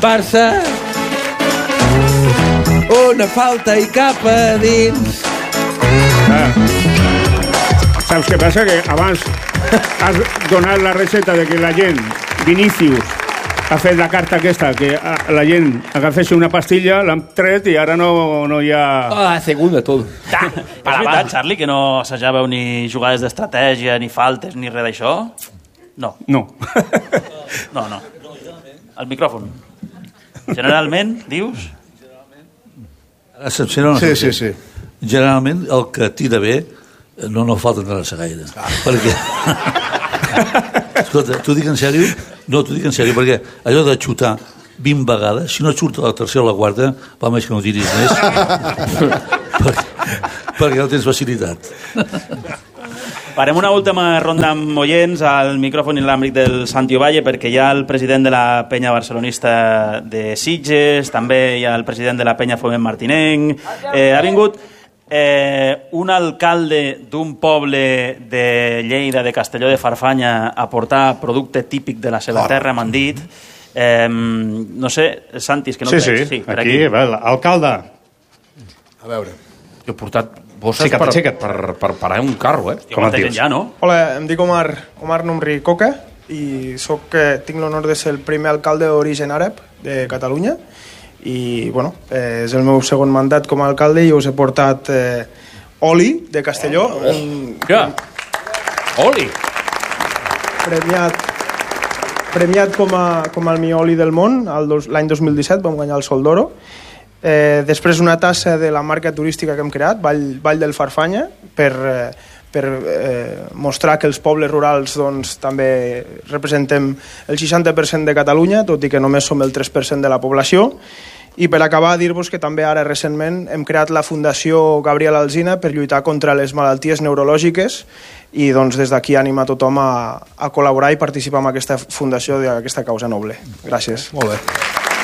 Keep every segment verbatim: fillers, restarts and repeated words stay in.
Barça, una falta i cap a dins. Ah. Saps què passa? Que abans has donat la recepta de que la gent, Vinícius, ha fet la carta aquesta, que la gent agafés una pastilla, l'han tret i ara no, no hi ha... Ah, segunda, tot. És veritat, Charlie, que no assajàveu ni jugades d'estratègia, ni faltes, ni res d'això? No. No. No, no. El micròfon. Generalment, dius? Excepció, no, sí, sí, sí. Generalment, el que tira bé no no falta entrar-se gaire. Ah. Perquè... Escolta, t'ho dic en sèrio? No, t'ho dic en sèrio, perquè allò de xutar vint vegades, si no et surt la tercera o la quarta, va més que no tiris més, perquè, perquè no tens facilitat. Farem una última ronda amb oients al micròfon inalàmbric del Santi Ovalle, perquè hi ha el president de la penya barcelonista de Sitges, també hi ha el president de la penya Foment Martinenc. Eh, ha vingut eh, un alcalde d'un poble de Lleida, de Castelló de Farfanya, a portar producte típic de la seva terra, m'han dit. Eh, no sé, Santi, és que no sí, veig. Sí, sí, aquí, aquí. Bé, alcalde. A veure. Jo he portat bosses per, per, per parar un carro, eh? Com et dius? Ja, no? Hola, em dic Omar, Omar Numri Coca i soc, eh, tinc l'honor de ser el primer alcalde d'origen àrab de Catalunya i, bueno, eh, és el meu segon mandat com a alcalde i us he portat eh, oli de Castelló. Oh, oh. Un... Ja. Oli. Premiat, premiat com, a, com el millor oli del món l'any dos mil disset, vam guanyar el Sol d'Oro. Eh, després una tassa de la marca turística que hem creat, Vall, Vall del Farfanya, per, eh, per eh, mostrar que els pobles rurals doncs, també representem el seixanta per cent de Catalunya, tot i que només som el tres per cent de la població. I per acabar, dir-vos que també ara recentment hem creat la Fundació Gabriel Alsina per lluitar contra les malalties neurològiques i doncs, des d'aquí anima tothom a, a col·laborar i participar en aquesta fundació d'aquesta causa noble. Gràcies. Molt bé.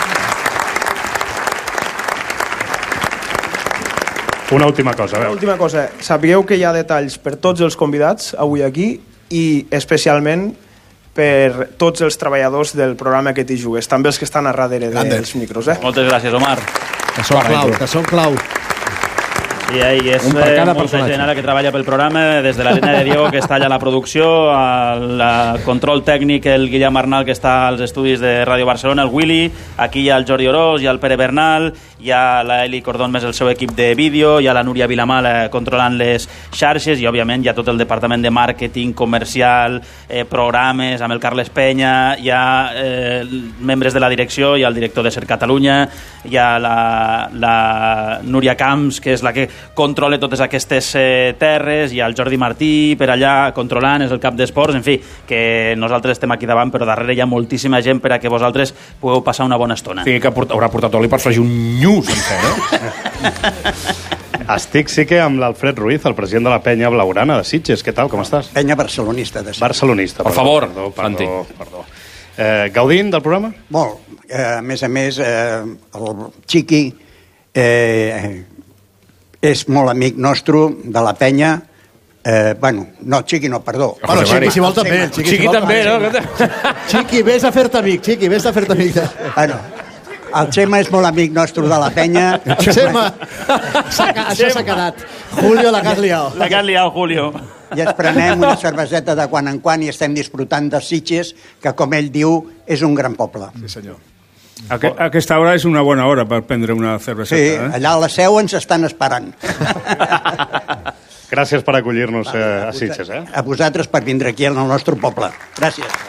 Una última cosa, a veure. Una última cosa. Sapigueu que hi ha detalls per tots els convidats avui aquí i especialment per tots els treballadors del programa Que t'hi jugues, també els que estan a darrere dels micros. Eh? Moltes gràcies, Omar. Que són clau, que són clau. I ahí és eh, molta personatge. Gent ara que treballa pel programa, des de la línia de Diego, que està allà a la producció, al control tècnic, el Guillem Arnal, que està als estudis de Ràdio Barcelona, el Willy, aquí hi ha el Jordi Orós, hi ha el Pere Bernal, hi ha l'Eli Cordón més el seu equip de vídeo, hi ha la Núria Vilamal eh, controlant les xarxes i, òbviament, hi ha tot el departament de màrqueting, comercial, eh, programes, amb el Carles Penya, hi ha eh, membres de la direcció, hi ha el director de Ser Catalunya, hi ha la, la Núria Camps, que és la que controla totes aquestes eh, terres, hi ha el Jordi Martí per allà controlant, és el cap d'esports, en fi, que nosaltres estem aquí davant, però darrere hi ha moltíssima gent per a que vosaltres pugueu passar una bona estona. Sí, que port haurà portat oli per fregir un nyu sencer, eh? Estic sí que amb l'Alfred Ruiz, el president de la penya blaugrana de Sitges. Què tal, com estàs? Penya barcelonista de Sitges. Barcelonista, per perdó, favor, perdó, Santi. Perdó, perdó. Eh, gaudint del programa? Molt. Eh, a més a més, eh, el Chiqui eh, és molt amic nostre de la penya. Eh, bueno, no, Chiqui no, perdó. Bueno, Chiqui, si vol també. Chiqui, Chiqui si vol, també, no? Chiqui, vés a fer-te amic, Chiqui, vés a fer-te amic. Bueno, el Xema és molt amic nostre de la penya. Xema, això s'ha quedat. Julio, la que has liat. La que has liat, Julio. I ens prenem una cerveseta de quan en quan i estem disfrutant de Sitges, que, com ell diu, és un gran poble. Sí, senyor. Aqu aquesta hora és una bona hora per prendre una cerveseta. Sí, eh? allà a la Seu ens estan esperant. Gràcies per acollir-nos eh, a Sitges, eh? A vosaltres per vindre aquí al nostre poble. Gràcies.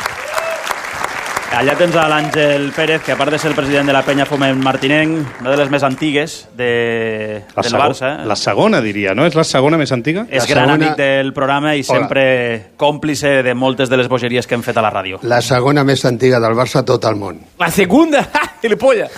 Allà tens a l'Àngel Pérez, que a part de ser el president de la penya Foment Martinenc, una de les més antigues de, la del Barça. La segona, diria, no? És la segona més antiga? És la gran segona... amic del programa i sempre còmplice de moltes de les bogeries que hem fet a la ràdio. La segona més antiga del Barça a tot el món. La segunda, i la polla.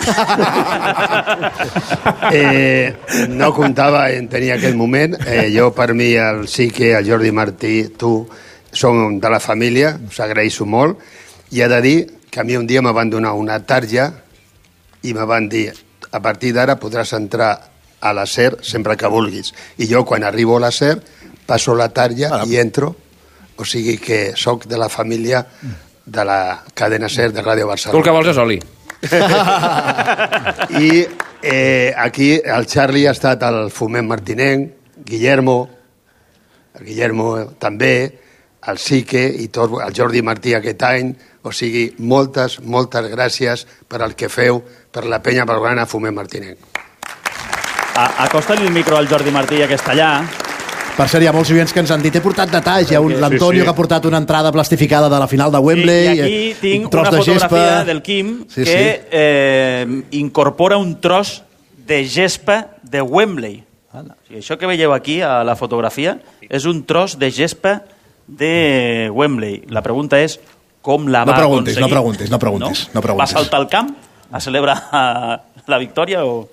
eh, no comptava en tenir aquest moment. Eh, jo, per mi, el Sique, el Jordi Martí, tu, som de la família, us agraeixo molt, i he de dir que a mi un dia me van donar una tarja i me van dir, a partir d'ara podràs entrar a la SER sempre que vulguis. I jo, quan arribo a la SER, passo la tarja ah, i entro, o sigui que sóc de la família de la cadena SER de Ràdio Barcelona. Tu el que vols és oli. I eh, aquí el Charlie ha estat el Foment Martinenc, Guillermo, el Guillermo també, el Sique i tot, el Jordi Martí aquest any. O sigui, moltes, moltes gràcies per el que feu per la penya blaugrana Foment Martinenc. Acosta-li el micro al Jordi Martí i a Castellà. Per cert, hi ha molts oients que ens han dit, he portat detalls, hi ha l'Antonio sí, sí. que ha portat una entrada plastificada de la final de Wembley, i, i aquí tinc un una fotografia gespa. Del Quim sí, que sí. Eh, incorpora un tros de gespa de Wembley. O sigui, això que veieu aquí a la fotografia és un tros de gespa de Wembley. La pregunta és com la va no preguntis, aconseguir. No preguntis, no preguntis, no? no preguntis. Va saltar al camp a celebrar la victòria o...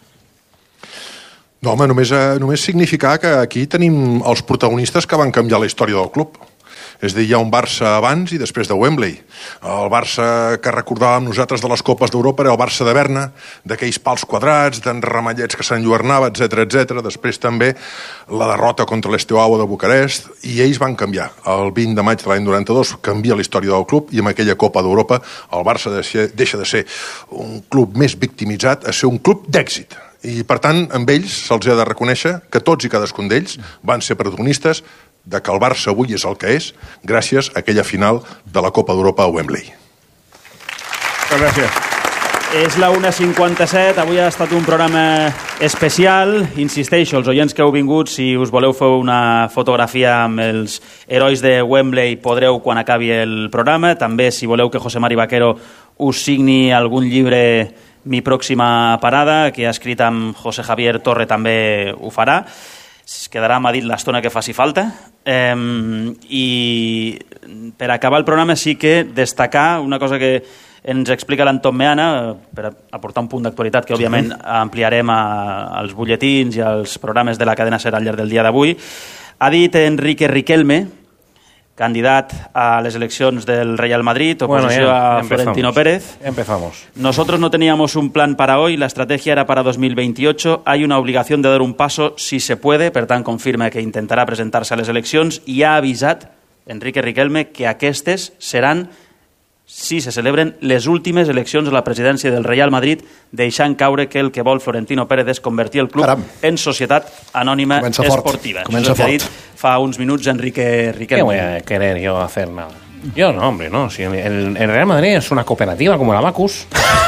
No, home, només, només significar que aquí tenim els protagonistes que van canviar la història del club. És a dir, hi ha un Barça abans i després de Wembley. El Barça que recordàvem nosaltres de les Copes d'Europa era el Barça de Berna, d'aquells pals quadrats, d'en ramallets que s'enlluernava, etcètera, etcètera. Després també la derrota contra l'Esteaua de Bucarest, i ells van canviar. El vint de maig de l'any noranta-dos canvia la història del club i amb aquella Copa d'Europa el Barça deixa de ser un club més victimitzat a ser un club d'èxit. I, per tant, amb ells se'ls ha de reconèixer que tots i cadascun d'ells van ser protagonistes de que el Barça avui és el que és gràcies a aquella final de la Copa d'Europa a Wembley. Gràcies. És la una cinquanta-set, avui ha estat un programa especial. Insisteixo, els oients que heu vingut, si us voleu fer una fotografia amb els herois de Wembley, podreu quan acabi el programa. També, si voleu que José Mari Vaquero us signi algun llibre, Mi pròxima parada, que ha escrit amb José Javier Torre, també ho farà. Es quedarà a Madrid l'estona que faci falta. Eh, I per acabar el programa sí que destacar una cosa que ens explica l'Anton Meana, per aportar un punt d'actualitat que òbviament ampliarem a, als butlletins i als programes de la cadena SER al llarg del dia d'avui. Ha dit Enrique Riquelme, candidat a les eleccions del Real Madrid, oposició bueno, ya, a Florentino Pérez. Empezamos. Nosotros no teníamos un plan para hoy, la estrategia era para dos mil veintiocho. Hay una obligación de dar un paso si se puede, per tant confirma que intentarà presentar-se a les eleccions i ha avisat Enrique Riquelme que aquestes seran, si se celebren, les últimes eleccions a la presidència del Real Madrid, deixant caure que el que vol Florentino Pérez és convertir el club Caram. en societat anònima Comença esportiva. Comença Això que ha dit fa uns minuts Enrique Riquelme. ¿Qué voy a querer yo hacer nada? Yo no, hombre, no. Si el, el Real Madrid es una cooperativa como la Bacus.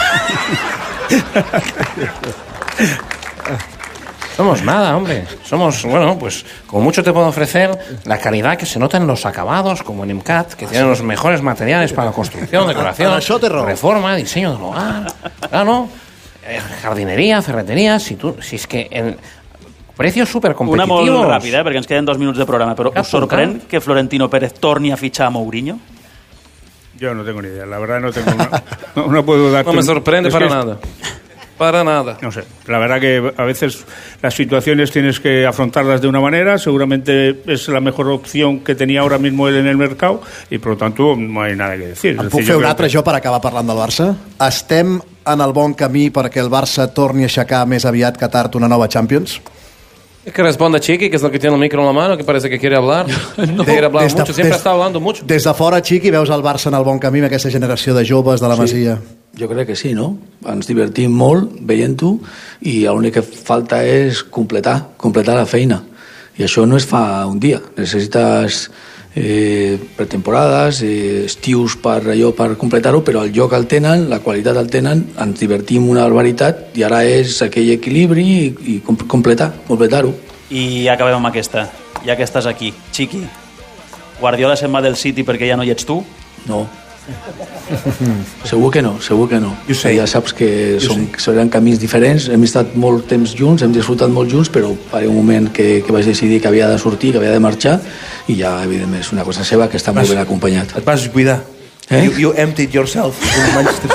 Somos nada, hombre. Somos, bueno, pues como mucho te puedo ofrecer la calidad que se nota en los acabados, como en IMCAT, que tienen los mejores materiales para la construcción, decoración, reforma, diseño del hogar, claro, eh, jardinería, ferretería. Si, tú, si es que el precios súper competitivos. Una molt ràpida, eh, perquè ens queden dos minuts de programa, però us sorprèn que Florentino Pérez torni a fichar a Mourinho? Yo no tengo ni idea, la verdad no tengo una, no, no puedo darte... No me sorprende para nada. Para nada. No sé, la verdad que a veces las situaciones tienes que afrontarlas de una manera, seguramente es la mejor opción que tenía ahora mismo él en el mercado y por lo tanto no hay nada que decir. Em puc fer un altre jo per acabar parlant del Barça? Estem en el bon camí perquè el Barça torni a aixecar més aviat que tard una nova Champions? Que responda Chiqui, que es el que tiene el micro en la mano, que parece que quiere hablar. No, quiere hablar mucho, de, siempre des, está hablando mucho. Des de fora, Chiqui, veus el Barça en el bon camí amb aquesta generació de joves de la sí, Masia? Jo crec que sí, no? Ens divertim molt veient-ho i l'únic que falta és completar, completar la feina. I això no es fa un dia. Necessites eh, pretemporades, eh, estius per allò per completar-ho, però el joc el tenen, la qualitat el tenen, ens divertim una barbaritat i ara és aquell equilibri i, i completar, completar-ho. I acabem amb aquesta, ja que estàs aquí. Chiqui, Guardiola se'n va del City perquè ja no hi ets tu? No. Segur que no, segur que no. Ja saps que són, seran camins diferents, hem estat molt temps junts, hem disfrutat molt junts, però va haver un moment que, que vaig decidir que havia de sortir, que havia de marxar, i ja, evidentment, és una cosa seva que està molt ben acompanyat. Et vas cuidar. Eh? You, you emptied yourself in Manchester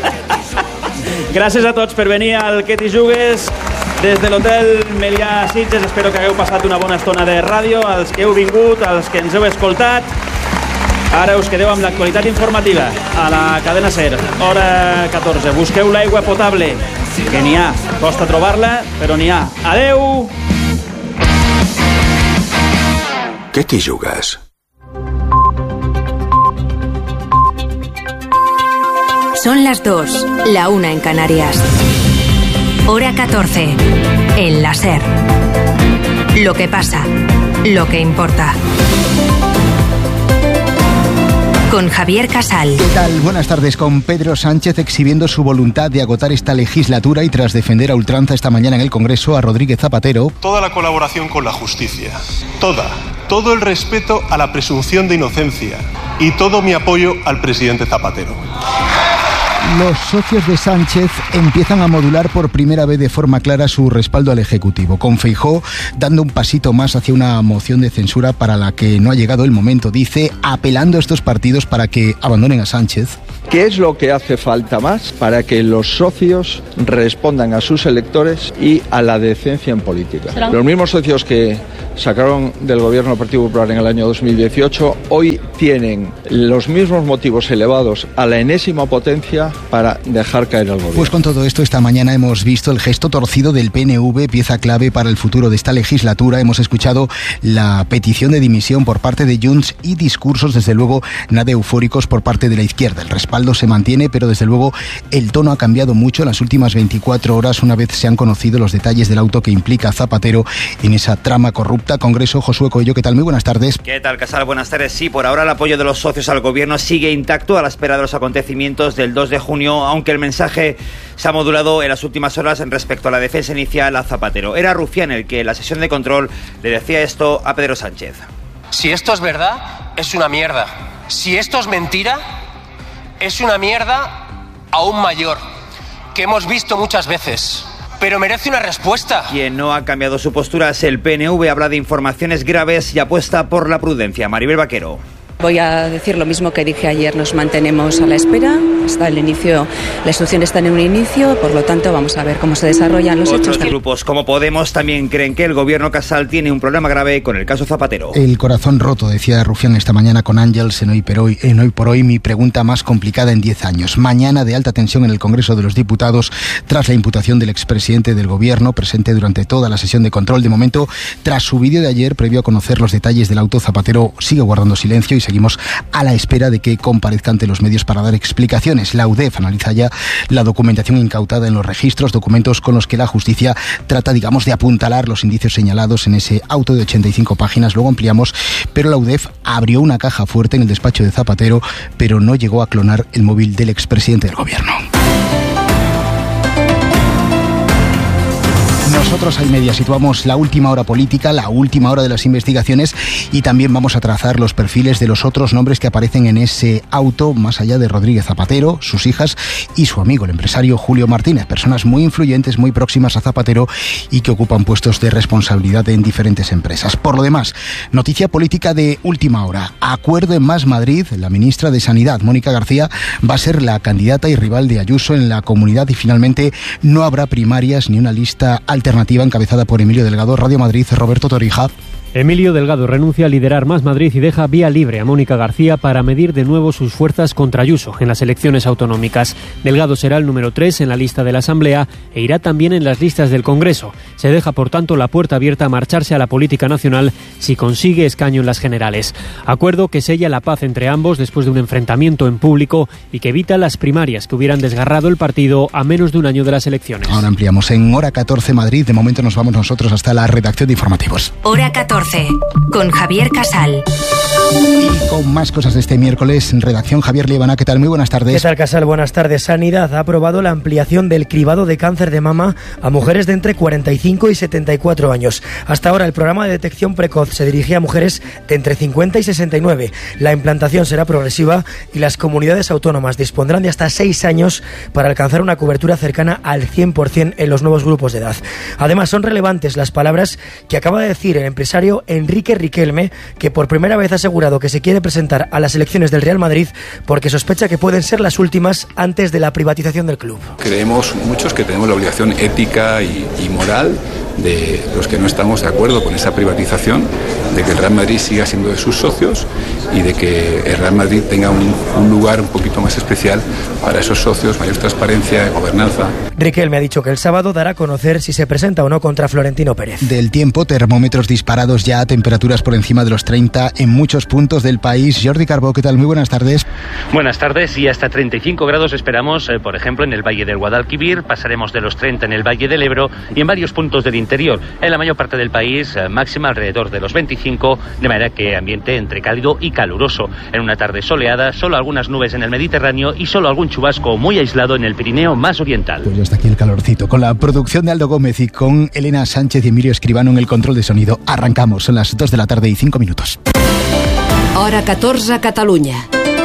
City. Gràcies a tots per venir al Que t'hi jugues des de l'hotel Melià Sitges. Espero que hagueu passat una bona estona de ràdio, als que heu vingut, als que ens heu escoltat. Ara us quedeu amb l'actualitat informativa a la cadena SER, hora catorze. Busqueu l'aigua potable, que n'hi ha. Costa trobar-la, però n'hi ha. Adeu! Què t'hi jugues? Son las dos, la una en Canarias. Hora catorce, en la SER. Lo que pasa, lo que importa. Con Javier Casal. ¿Qué tal? Buenas tardes. Con Pedro Sánchez exhibiendo su voluntad de agotar esta legislatura y tras defender a ultranza esta mañana en el Congreso a Rodríguez Zapatero. Toda la colaboración con la justicia. Toda. Todo el respeto a la presunción de inocencia. Y todo mi apoyo al presidente Zapatero. Los socios de Sánchez empiezan a modular por primera vez de forma clara su respaldo al Ejecutivo, con Feijóo dando un pasito más hacia una moción de censura para la que no ha llegado el momento, dice, apelando a estos partidos para que abandonen a Sánchez. ¿Qué es lo que hace falta más para que los socios respondan a sus electores y a la decencia en política? Los mismos socios que sacaron del gobierno del Partido Popular en el año dos mil dieciocho hoy tienen los mismos motivos elevados a la enésima potencia para dejar caer al gobierno. Pues con todo esto, esta mañana hemos visto el gesto torcido del P N V, pieza clave para el futuro de esta legislatura. Hemos escuchado la petición de dimisión por parte de Junts y discursos, desde luego, nada eufóricos por parte de la izquierda. El respaldo se mantiene, pero desde luego el tono ha cambiado mucho en las últimas veinticuatro horas, una vez se han conocido los detalles del auto que implica a Zapatero en esa trama corrupta. Congreso, Josué Coello, ¿qué tal? Muy buenas tardes. ¿Qué tal, Casal? Buenas tardes. Sí, por ahora el apoyo de los socios al gobierno sigue intacto a la espera de los acontecimientos del dos de junio, aunque el mensaje se ha modulado en las últimas horas en respecto a la defensa inicial a Zapatero. Era Rufián el que en la sesión de control le decía esto a Pedro Sánchez. Si esto es verdad, es una mierda. Si esto es mentira, es una mierda aún mayor, que hemos visto muchas veces. Pero merece una respuesta. Quien no ha cambiado su postura es el P N V, habla de informaciones graves y apuesta por la prudencia. Maribel Vaquero. Voy a decir lo mismo que dije ayer, nos mantenemos a la espera, está el inicio, la instrucción está en un inicio, por lo tanto vamos a ver cómo se desarrollan los Otros hechos. Otros grupos como Podemos también creen que el gobierno Casal tiene un problema grave con el caso Zapatero. El corazón roto, decía Rufián esta mañana con Ángels en Hoy por Hoy, en Hoy por Hoy, mi pregunta más complicada en diez años. Mañana de alta tensión en el Congreso de los Diputados tras la imputación del expresidente del gobierno, presente durante toda la sesión de control. De momento, tras su vídeo de ayer, previo a conocer los detalles del auto, Zapatero sigue guardando silencio y seguimos a la espera de que comparezca ante los medios para dar explicaciones. La U D E F analiza ya la documentación incautada en los registros, documentos con los que la justicia trata, digamos, de apuntalar los indicios señalados en ese auto de ochenta y cinco páginas. Luego ampliamos, pero la U D E F abrió una caja fuerte en el despacho de Zapatero, pero no llegó a clonar el móvil del expresidente del gobierno. Nosotros al Media situamos la última hora política, la última hora de las investigaciones y también vamos a trazar los perfiles de los otros nombres que aparecen en ese auto, más allá de Rodríguez Zapatero, sus hijas y su amigo, el empresario Julio Martínez, personas muy influyentes, muy próximas a Zapatero y que ocupan puestos de responsabilidad en diferentes empresas. Por lo demás, noticia política de última hora. Acuerdo en Más Madrid, la ministra de Sanidad, Mónica García, va a ser la candidata y rival de Ayuso en la comunidad y finalmente no habrá primarias ni una lista alternativa alternativa encabezada por Emilio Delgado. Radio Madrid, Roberto Torija. Emilio Delgado renuncia a liderar Más Madrid y deja vía libre a Mónica García para medir de nuevo sus fuerzas contra Ayuso en las elecciones autonómicas. Delgado será el número tres en la lista de la Asamblea e irá también en las listas del Congreso. Se deja, por tanto, la puerta abierta a marcharse a la política nacional si consigue escaño en las generales. Acuerdo que sella la paz entre ambos después de un enfrentamiento en público y que evita las primarias que hubieran desgarrado el partido a menos de un año de las elecciones. Ahora ampliamos en Hora catorce Madrid. De momento nos vamos nosotros hasta la redacción de informativos. Hora catorce. Con Javier Casal. Y con más cosas de este miércoles, en redacción, Javier Liebana. ¿Qué tal? Muy buenas tardes. ¿Qué tal, Casal? Buenas tardes. Sanidad ha aprobado la ampliación del cribado de cáncer de mama a mujeres de entre cuarenta y cinco y setenta y cuatro años. Hasta ahora el programa de detección precoz se dirigía a mujeres de entre cincuenta y sesenta y nueve. La implantación será progresiva y las comunidades autónomas dispondrán de hasta seis años para alcanzar una cobertura cercana al cien por ciento en los nuevos grupos de edad. Además, son relevantes las palabras que acaba de decir el empresario Enrique Riquelme, que por primera vez ha asegurado que se quiere presentar a las elecciones del Real Madrid porque sospecha que pueden ser las últimas antes de la privatización del club. Creemos muchos que tenemos la obligación ética y, y moral de los que no estamos de acuerdo con esa privatización, de que el Real Madrid siga siendo de sus socios y de que el Real Madrid tenga un, un lugar un poquito más especial para esos socios, mayor transparencia, gobernanza. Riquelme ha dicho que el sábado dará a conocer si se presenta o no contra Florentino Pérez. Del tiempo, termómetros disparados ya a temperaturas por encima de los treinta en muchos puntos puntos del país. Jordi Carbó, ¿qué tal? Muy buenas tardes. Buenas tardes, y hasta treinta y cinco grados esperamos, eh, por ejemplo, en el Valle del Guadalquivir, pasaremos de los treinta en el Valle del Ebro y en varios puntos del interior. En la mayor parte del país, eh, máxima alrededor de los veinticinco, de manera que ambiente entre cálido y caluroso. En una tarde soleada, solo algunas nubes en el Mediterráneo y solo algún chubasco muy aislado en el Pirineo más oriental. Pues ya está aquí el calorcito. Con la producción de Aldo Gómez y con Elena Sánchez y Emilio Escribano en el control de sonido, arrancamos. Son las dos de la tarde y cinco minutos. Hora catorze, Catalunya.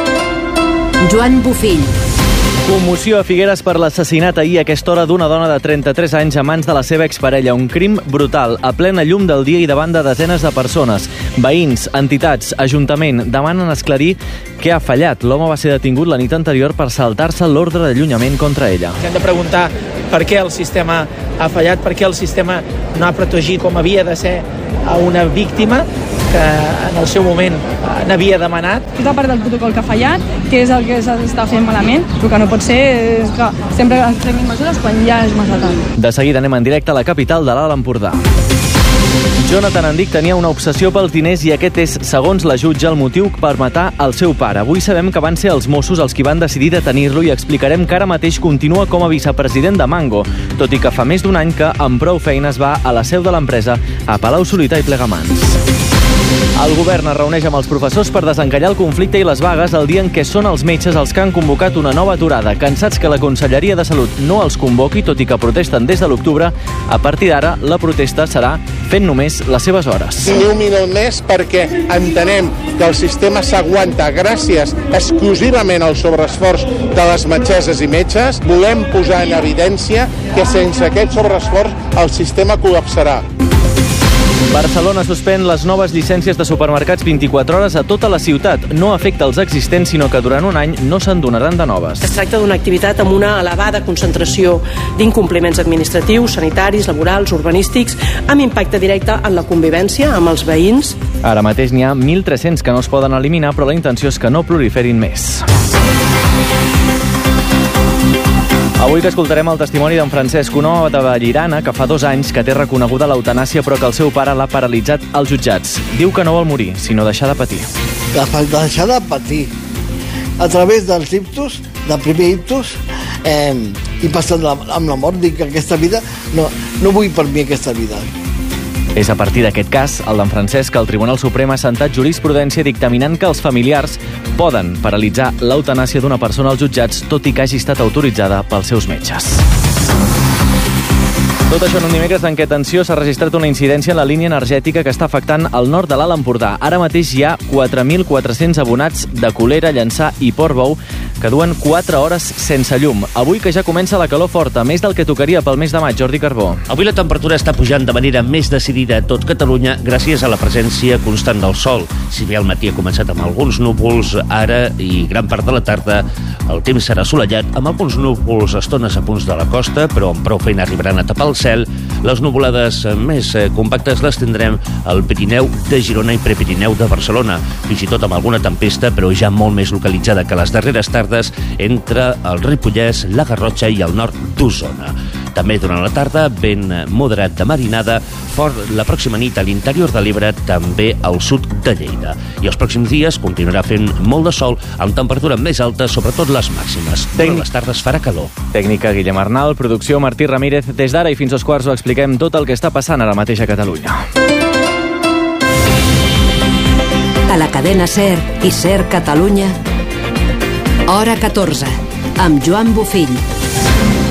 Joan Bufill. Commoció a Figueres per l'assassinat ahir a aquesta hora d'una dona de trenta-tres anys a mans de la seva exparella. Un crim brutal, a plena llum del dia i davant de desenes de persones. Veïns, entitats, ajuntament demanen esclarir què ha fallat. L'home va ser detingut la nit anterior per saltar-se l'ordre d'allunyament contra ella. Hem de preguntar per què el sistema ha fallat, per què el sistema no ha protegit com havia de ser a una víctima que en el seu moment n'havia demanat. Tota part del protocol que ha fallat, què és el que s'està fent malament, el que no pot ser és que sempre ens prenguin mesures quan ja és massa tard. De seguida anem en directe a la capital de l'Alt Empordà. Jonathan Andic tenia una obsessió pels diners i aquest és, segons la jutge, el motiu per matar el seu pare. Avui sabem que van ser els Mossos els qui van decidir detenir-lo i explicarem que ara mateix continua com a vicepresident de Mango, tot i que fa més d'un any que, amb prou feines, va a la seu de l'empresa, a Palau-solità i Plegamans. El govern es reuneix amb els professors per desencallar el conflicte i les vagues el dia en què són els metges els que han convocat una nova aturada. Cansats que la Conselleria de Salut no els convoqui, tot i que protesten des de l'octubre, a partir d'ara la protesta serà fent només les seves hores. Ni un minut més perquè entenem que el sistema s'aguanta gràcies exclusivament al sobreesforç de les metgesses i metges. Volem posar en evidència que sense aquest sobreesforç el sistema col·lapsarà. Barcelona suspèn les noves llicències de supermercats vint-i-quatre hores a tota la ciutat. No afecta els existents, sinó que durant un any no se'n donaran de noves. Es tracta d'una activitat amb una elevada concentració d'incompliments administratius, sanitaris, laborals, urbanístics, amb impacte directe en la convivència amb els veïns. Ara mateix n'hi ha mil tres-cents que no es poden eliminar, però la intenció és que no proliferin més. Avui que escoltarem el testimoni d'en Francesc, un home de Vallirana que fa dos anys que té reconeguda l'eutanàsia però que el seu pare l'ha paralitzat als jutjats. Diu que no vol morir, sinó deixar de patir. De deixar de patir a través dels ictus, del primer ictus, eh, i passant amb la mort. Dic que aquesta vida, no, no vull per mi aquesta vida. És a partir d'aquest cas, el d'en Francesc, que el Tribunal Suprem ha assentat jurisprudència dictaminant que els familiars poden paralitzar l'eutanàsia d'una persona als jutjats, tot i que hagi estat autoritzada pels seus metges. Tot això en un dimecres en què, atenció, s'ha registrat una incidència en la línia energètica que està afectant el nord de l'Alt Empordà. Ara mateix hi ha quatre mil quatre-cents abonats de Colera, Llançà i Portbou que duen quatre hores sense llum. Avui que ja comença la calor forta, més del que tocaria pel mes de maig. Jordi Carbó. Avui la temperatura està pujant de manera més decidida a tot Catalunya gràcies a la presència constant del sol. Si bé al matí ha començat amb alguns núvols, ara i gran part de la tarda el temps serà assolellat, amb alguns núvols a estones a punts de la costa, però amb prou feina arribaran a tapar el cel. Les nuvolades més compactes les tindrem al Pirineu de Girona i Prepirineu de Barcelona, fins i tot amb alguna tempesta, però ja molt més localitzada que les darreres tardes entre el Ripollès, la Garrotxa i el nord d'Osona. També durant la tarda, vent moderat de marinada, fort la pròxima nit a l'interior de l'Ebre, també al sud de Lleida. I els pròxims dies continuarà fent molt de sol, amb temperatura més alta, sobretot les màximes. Durant les tardes farà calor. Tècnica Guillem Arnal, producció Martí Ramírez. Des d'ara i fins als quarts ho expliquem tot el que està passant ara mateix a Catalunya. A la cadena SER i SER Catalunya, Hora catorze, amb Joan Bufill.